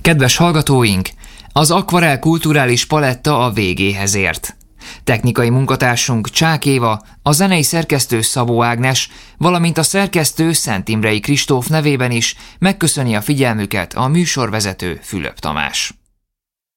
Kedves hallgatóink, az Akvarel kulturális paletta a végéhez ért. Technikai munkatársunk Csák Éva, a zenei szerkesztő Szabó Ágnes, valamint a szerkesztő Szent Imrei Kristóf nevében is megköszöni a figyelmüket a műsorvezető Fülöp Tamás.